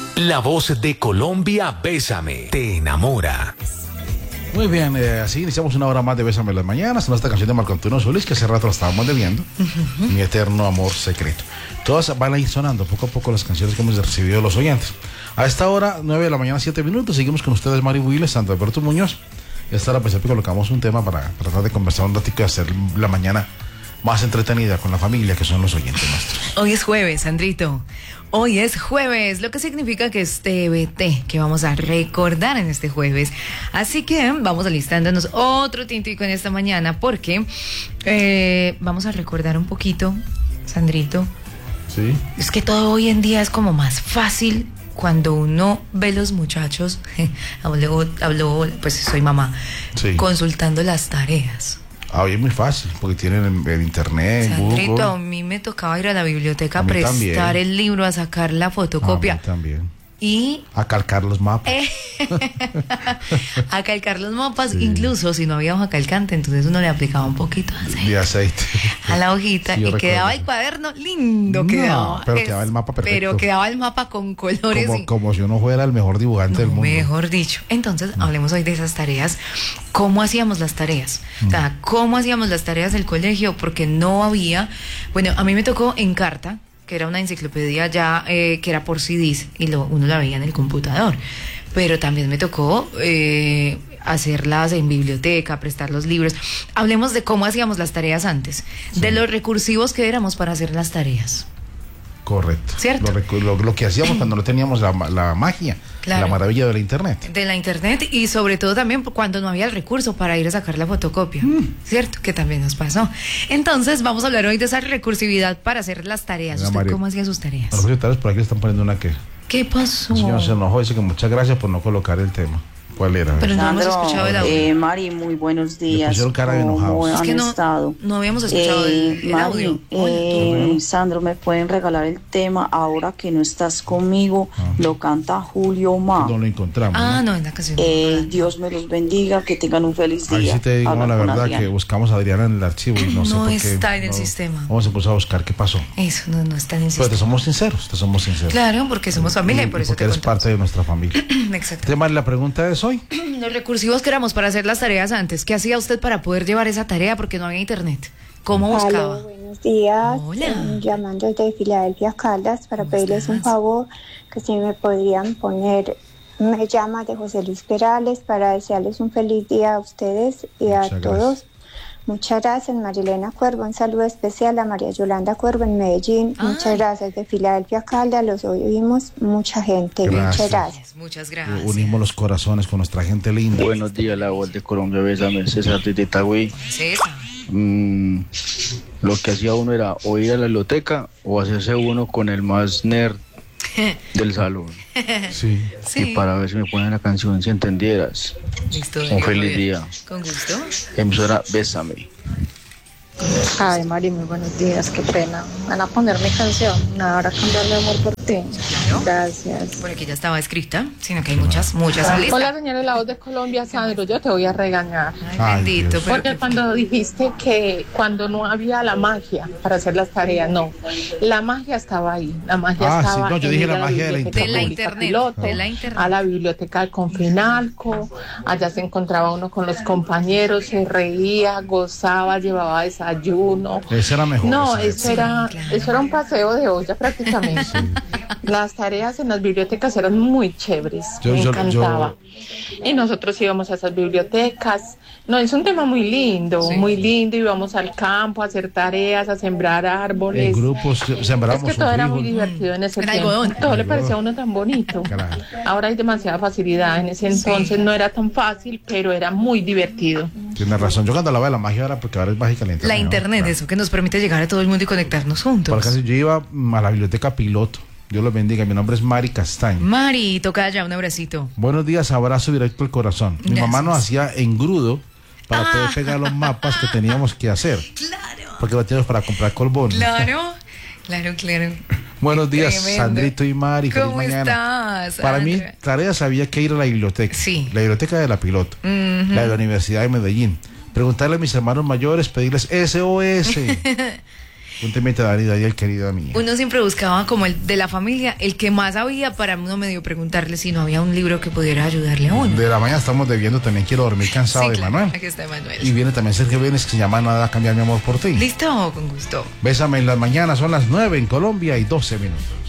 La voz de Colombia, Bésame, te enamora. Muy bien, así iniciamos una hora más de Bésame las Mañanas con esta canción de Marco Antonio Solís que hace rato la estábamos debiendo. Mi eterno amor secreto. Todas van a ir sonando poco a poco las canciones que hemos recibido de los oyentes. A esta hora, 9 de la mañana, 7 minutos, seguimos con ustedes, Mari Builes, Santo Alberto Muñoz. Y a esta hora pues siempre colocamos un tema para tratar de conversar un ratito y hacer la mañana más entretenida con la familia, que son los oyentes nuestros. Hoy es jueves, Sandrito. Hoy es jueves, lo que significa que es TBT, que vamos a recordar en este jueves. Así que vamos alistándonos otro tintico en esta mañana, porque vamos a recordar un poquito, Sandrito. Sí. Es que todo hoy en día es como más fácil cuando uno ve los muchachos, hablo, pues soy mamá, sí, consultando las tareas. Hoy es muy fácil, porque tienen el internet, Sandrito, Google. a mí me tocaba ir a la biblioteca a prestar el libro, a sacar la fotocopia. A mí también. Y a calcar los mapas. A calcar los mapas, sí. Incluso si no había hoja calcante, entonces uno le aplicaba un poquito de aceite a la hojita, sí, y quedaba el cuaderno lindo, quedaba. Pero quedaba el mapa perfecto. Pero quedaba el mapa con colores. Como si uno fuera el mejor dibujante del mundo. Mejor dicho. Entonces, hablemos hoy de esas tareas. ¿Cómo hacíamos las tareas? O sea, ¿cómo hacíamos las tareas del colegio? Porque no había... Bueno, a mí me tocó en carta, que era una enciclopedia ya que era por CDs y uno la veía en el computador, pero también me tocó hacerlas en biblioteca, prestar los libros. Hablemos de cómo hacíamos las tareas antes, sí, de los recursivos que éramos para hacer las tareas. Correcto. ¿Cierto? Lo que hacíamos cuando no teníamos la magia, claro, la maravilla de la internet. De la internet, y sobre todo también cuando no había el recurso para ir a sacar la fotocopia, ¿cierto? Que también nos pasó. Entonces vamos a hablar hoy de esa recursividad para hacer las tareas. ¿Usted cómo hacía sus tareas? Los tareas por aquí le están poniendo una que... ¿Qué pasó? El señor se enojó, dice que muchas gracias por no colocar el tema. ¿Cuál era? Pero no hemos escuchado el audio. Mari, muy buenos días. Le pusieron cara de enojados. Es que no habíamos escuchado el audio. Sandro, ¿me pueden regalar el tema ahora que no estás conmigo? Lo canta Julio Ma. No lo encontramos. No, en la canción. Dios me los bendiga, que tengan un feliz día. Ahí sí te digo la verdad, que buscamos a Adriana en el archivo y no sé por qué. No está en el sistema. Vamos a empezar a buscar qué pasó. Eso no está en el sistema. Pero te somos sinceros. Claro, porque somos familia y por eso porque eres parte de nuestra familia. Exacto. Tema, la pregunta es hoy. Los recursivos que éramos para hacer las tareas antes. ¿Qué hacía usted para poder llevar esa tarea? Porque no había internet. ¿Cómo buscaba? Hola, buenos días. Hola. Llamando desde Filadelfia, Caldas, para pedirles un favor, que si me podrían poner, me llama de José Luis Perales, para desearles un feliz día a ustedes y a todos. Muchas gracias, Marilena Cuervo. Un saludo especial a María Yolanda Cuervo en Medellín. Muchas gracias. De Filadelfia, Caldas, los oímos mucha gente. Muchas gracias. Muchas gracias. Unimos los corazones con nuestra gente linda. Buenos días, la voz de Colombia, Bésame, César de Itagüí. César. Lo que hacía uno era o ir a la biblioteca o hacerse uno con el más nerd del salón. Sí. Y para ver si me ponen la canción, si entendieras. Listo. Un feliz día. Con gusto. Emisora Bésame. Ay, Mari, muy buenos días, qué pena. Van a poner mi canción, ahora cambiarle amor por ti. Claro. Gracias. Por aquí ya estaba escrita, sino que hay muchas listas. Hola, señora de la voz de Colombia, Sandro, yo te voy a regañar. Ay, bendito. Porque cuando dijiste que cuando no había la magia para hacer las tareas, no. La magia estaba ahí, la magia estaba sí, no, yo dije la magia de la internet. Piloto, de la internet. A la biblioteca del Confinalco, allá se encontraba uno con los compañeros, se reía, gozaba, llevaba desayuno. Ese era mejor. No, eso era un paseo de olla prácticamente. Sí. Las tareas en las bibliotecas eran muy chéveres, me encantaba. Y nosotros íbamos a esas bibliotecas. No, es un tema muy lindo, íbamos al campo a hacer tareas, a sembrar árboles. En grupos sembrábamos. Es que todo era muy divertido en ese tiempo. Todo le parecía a uno tan bonito. Claro. Ahora hay demasiada facilidad, en ese entonces no era tan fácil, pero era muy divertido. Tienes razón, yo cuando hablaba de la magia era porque ahora es mágica la internet. La internet, claro. Eso que nos permite llegar a todo el mundo y conectarnos juntos. Por ejemplo, yo iba a la biblioteca Piloto. Dios los bendiga, mi nombre es Mari Castaño. Mari, toca ya, un abracito. Buenos días, abrazo directo al corazón. Gracias. Mi mamá nos hacía engrudo para poder pegar los mapas que teníamos que hacer. Claro. Porque lo teníamos para comprar colbón. Claro. Buenos días, Tremendo. Sandrito y Mari. ¿Cómo estás? Para mí, tareas había que ir a la biblioteca. Sí. La biblioteca de la Piloto. La de la Universidad de Medellín. Preguntarle a mis hermanos mayores, pedirles SOS. Un temita de Daniel, querida mía. Uno siempre buscaba como el de la familia, el que más había para uno medio preguntarle si no había un libro que pudiera ayudarle a uno. De la mañana estamos debiendo También quiero dormir cansado, Sí, de claro, Manuel. aquí está Manuel. Y viene también Sergio Vélez, que se llama Nada a cambiar mi amor por ti. ¿Listo? Con gusto. Bésame en las mañanas, son las 9 en Colombia y 12 minutos.